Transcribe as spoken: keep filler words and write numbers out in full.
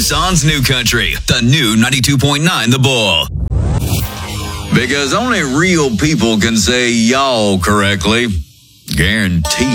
Tucson's New Country, the new ninety-two point nine The Bull. Because only real people can say y'all correctly. Guaranteed.